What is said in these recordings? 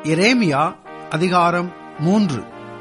எரேமியா அதிகாரம் 3.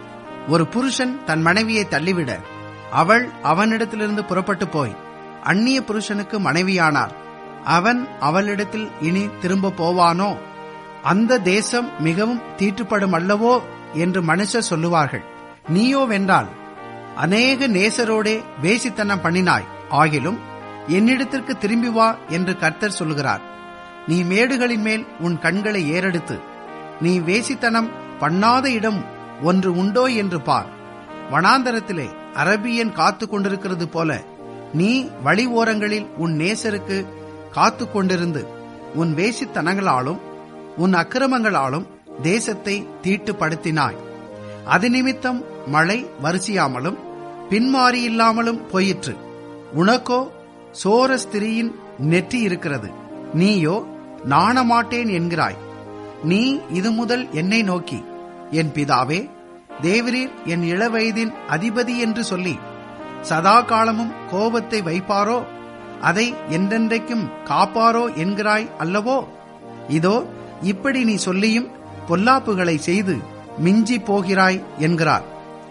ஒரு புருஷன் தன் மனைவியை தள்ளிவிட அவள் அவனிடத்திலிருந்து புறப்பட்டு போய் அந்நிய புருஷனுக்கு மனைவியானார். அவன் அவளிடத்தில் இனி திரும்ப போவானோ? அந்த தேசம் மிகவும் தீட்டுப்படும் அல்லவோ என்று மனுஷர் சொல்லுவார்கள். நீயோ வென்றால் அநேக நேசரோடே வேசித்தனம் பண்ணினாய். ஆகிலும் என்னிடத்திற்கு திரும்பி வா என்று கர்த்தர் சொல்லுகிறார். நீ மேடுகளின் மேல் உன் கண்களை ஏறெடுத்து நீ வேசித்தனம் பண்ணாத இடம் ஒன்று உண்டோ என்று பார். வனாந்தரத்திலே அரபியன் காத்து கொண்டிருக்கிறது போல நீ வழி ஓரங்களில் உன் நேசருக்கு காத்து கொண்டிருந்து உன் வேசித்தனங்களாலும் உன் அக்கிரமங்களாலும் தேசத்தை தீட்டுப்படுத்தினாய். அது நிமித்தம் மழை வரிசையாமலும் பின்மாறியில்லாமலும் போயிற்று. உனக்கோ சோர ஸ்திரீயின் நெற்றி இருக்கிறது, நீயோ நாணமாட்டேன் என்கிறாய். நீ இது முதல் என்னை நோக்கி, என் பிதாவே, தேவரீர் என் இளவயதின் அதிபதி என்று சொல்லி சதா காலமும் கோபத்தை வைப்பாரோ, அதை என்றென்றைக்கும் காப்பாரோ என்கிறாய் அல்லவோ? இதோ இப்படி நீ சொல்லியும் பொல்லாப்புகளை செய்து மிஞ்சி போகிறாய் என்கிறார்.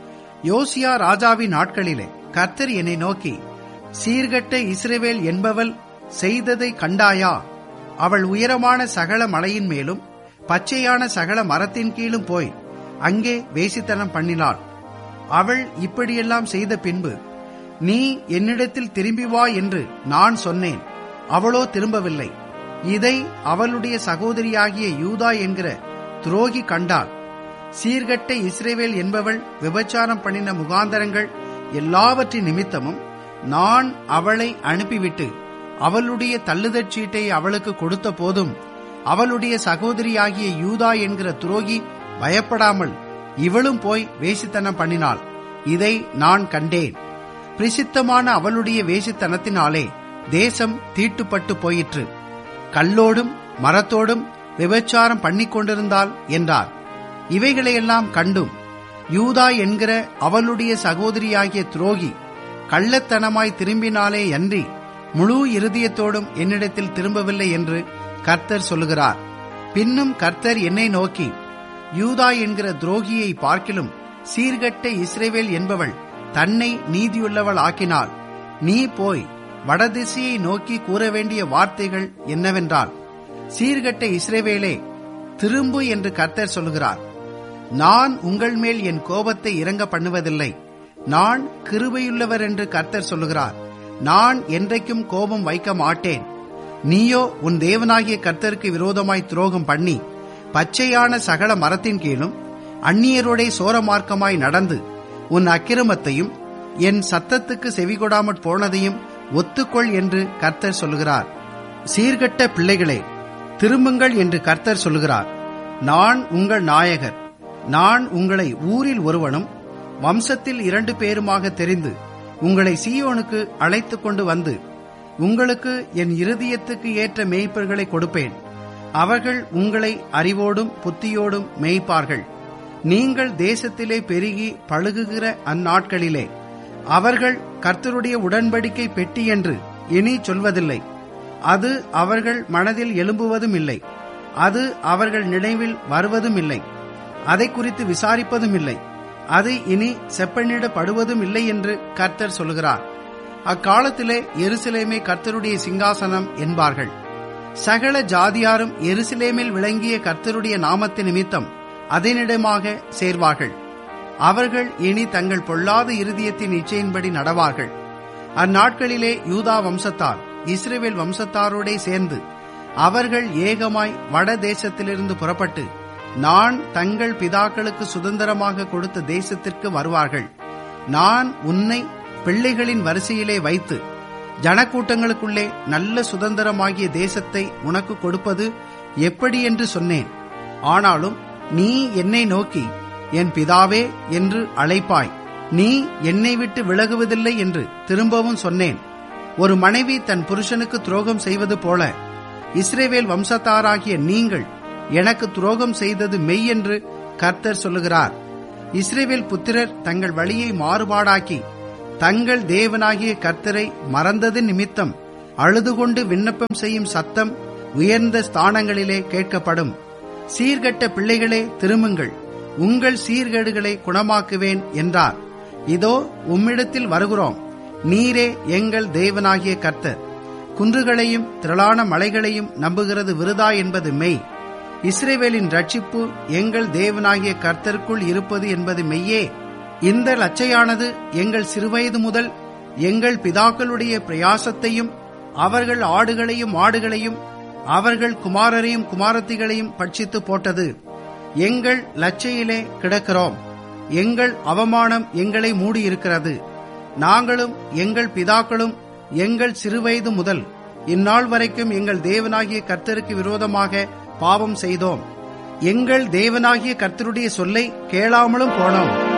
யோசியா ராஜாவின் நாட்களிலே கர்த்தர் என்னை நோக்கி, சீர்கெட்ட இஸ்ரவேல் என்பவள் செய்ததை கண்டாயா? அவள் உயரமான சகல மலையின் மேலும் பச்சையான சகல மரத்தின் கீழும் போய் அங்கே வேசித்தனம் பண்ணினாள். அவள் இப்படியெல்லாம் செய்த பின்பு நீ என்னிடத்தில் திரும்பி வா என்று நான் சொன்னேன். அவளோ திரும்பவில்லை. இதை அவளுடைய சகோதரியாகிய யூதா என்கிற துரோகி கண்டாள். சீர்கெட்ட இஸ்ரவேல் என்பவள் விபச்சாரம் பண்ணின முகாந்தரங்கள் எல்லாவற்றின் நிமித்தமும் நான் அவளை அனுப்பிவிட்டு அவளுடைய தள்ளுதற் சீட்டை அவளுக்கு கொடுத்த போதும் அவளுடைய சகோதரியாகிய யூதா என்கிற துரோகி பயப்படாமல் இவளும் போய் வேசித்தனம் பண்ணினாள். இதை நான் கண்டேன். பிரசித்தமான அவளுடைய வேசித்தனத்தினாலே தேசம் தீட்டுப்பட்டு போயிற்று. கல்லோடும் மரத்தோடும் விபச்சாரம் பண்ணிக்கொண்டிருந்தாள் என்றார். இவைகளையெல்லாம் கண்டும் யூதா என்கிற அவளுடைய சகோதரியாகிய துரோகி கள்ளத்தனமாய் திரும்பினாலே அன்றி முழு இருதயத்தோடும் என்னிடத்தில் திரும்பவில்லை என்று கர்த்தர் சொல்லுகிறார். பின்னும் கர்த்தர் என்னை நோக்கி, யூதா என்கிற துரோகியை பார்க்கிலும் சீர்கெட்ட இஸ்ரவேல் என்பவள் தன்னை நீதியுள்ளவள் ஆக்கினாள். நீ போய் வடதிசையை நோக்கி கூற வேண்டிய வார்த்தைகள் என்னவென்றால், சீர்கெட்ட இஸ்ரவேலே, திரும்பு என்று கர்த்தர் சொல்லுகிறார். நான் உங்கள் மேல் என் கோபத்தை இறங்க பண்ணுவதில்லை. நான் கிருபையுள்ளவர் என்று கர்த்தர் சொல்லுகிறார். நான் என்றைக்கும் கோபம் வைக்க மாட்டேன். நீயோ உன் தேவனாகிய கர்த்தருக்கு விரோதமாய் துரோகம் பண்ணி பச்சையான சகல மரத்தின் கீழும் அந்நியரோடே சோரமார்க்கமாய் நடந்து உன் அக்கிரமத்தையும் என் சத்தத்துக்கு செவிகொடாமற் போனதையும் ஒத்துக்கொள் என்று கர்த்தர் சொல்லுகிறார். சீர்கெட்ட பிள்ளைகளே, திரும்புங்கள் என்று கர்த்தர் சொல்லுகிறார். நான் உங்கள் நாயகர். நான் உங்களை ஊரில் ஒருவனும் வம்சத்தில் 2 பேருமாக தெரிந்து உங்களை சீயோனுக்கு அழைத்து கொண்டு வந்து உங்களுக்கு என் இருதயத்துக்கு ஏற்ற மேய்ப்பர்களை கொடுப்பேன். அவர்கள் உங்களை அறிவோடும் புத்தியோடும் மேய்ப்பார்கள். நீங்கள் தேசத்திலே பெருகி பழுகுகிற அந்நாட்களிலே அவர்கள் கர்த்தருடைய உடன்படிக்கை பெட்டி என்று இனி சொல்வதில்லை. அது அவர்கள் மனதில் எழும்புவதும் இல்லை. அது அவர்கள் நினைவில் வருவதும் இல்லை. அதை குறித்து விசாரிப்பதும் இல்லை. அது இனி செப்பனிடப்படுவதும் இல்லை என்று கர்த்தர் சொல்கிறார். அக்காலத்திலே எருசலேமே கர்த்தருடைய சிங்காசனம் என்பார்கள். சகல ஜாதியாரும் எருசலேமில் விளங்கிய கர்த்தருடைய நாமத்தின் நிமித்தம் அதனிடமாக சேர்வார்கள். அவர்கள் இனி தங்கள் பொல்லாத இருதயத்தின் இச்சையின்படி நடவார்கள். அந்நாட்களிலே யூதா வம்சத்தார் இஸ்ரவேல் வம்சத்தாரோடே சேர்ந்து அவர்கள் ஏகமாய் வட தேசத்திலிருந்து புறப்பட்டு நான் தங்கள் பிதாக்களுக்கு சுதந்திரமாக கொடுத்த தேசத்திற்கு வருவார்கள். நான் உன்னை பிள்ளைகளின் வரிசையிலே வைத்து ஜனக்கூட்டங்களுக்குள்ளே நல்ல சுதந்திரமாகிய தேசத்தை உனக்கு கொடுப்பது எப்படி என்று சொன்னேன். ஆனாலும் நீ என்னை நோக்கி, என் பிதாவே என்று அழைப்பாய். நீ என்னை விட்டு விலகுவதில்லை என்று திரும்பவும் சொன்னேன். ஒரு மனைவி தன் புருஷனுக்கு துரோகம் செய்வது போல இஸ்ரவேல் வம்சத்தாராகிய நீங்கள் எனக்கு துரோகம் செய்தது மெய் என்று கர்த்தர் சொல்லுகிறார். இஸ்ரவேல் புத்திரர் தங்கள் வழியை மாறுபாடாக்கி தங்கள் தேவனாகிய கர்த்தரை மறந்தது நிமித்தம் அழுதுகொண்டு விண்ணப்பம் செய்யும் சத்தம் உயர்ந்த ஸ்தானங்களிலே கேட்கப்படும். சீர்கெட்ட பிள்ளைகளே திரும்புங்கள், உங்கள் சீர்கேடுகளை குணமாக்குவேன் என்றார். இதோ உம்மிடத்தில் வருகிறோம், நீரே எங்கள் தேவனாகிய கர்த்தர். குன்றுகளையும் திரளான மலைகளையும் நம்புகிறது விருதா என்பது மெய். இஸ்ரவேலின் ரட்சிப்பு எங்கள் தேவனாகிய கர்த்தருக்குள் இருப்பது என்பது மெய்யே. இந்த லட்சையானது எங்கள் சிறுவயது முதல் எங்கள் பிதாக்களுடைய பிரயாசத்தையும் அவர்கள் ஆடுகளையும் மாடுகளையும் அவர்கள் குமாரரையும் குமாரத்திகளையும் பட்சித்து போட்டது. எங்கள் லட்சையிலே கிடக்கிறோம், எங்கள் அவமானம் எங்களை மூடியிருக்கிறது. நாங்களும் எங்கள் பிதாக்களும் எங்கள் சிறுவயது முதல் இந்நாள் வரைக்கும் எங்கள் தேவனாகிய கர்த்தருக்கு விரோதமாக பாவம் செய்தோம். எங்கள் தேவனாகிய கர்த்தருடைய சொல்லை கேளாமலும் போனோம்.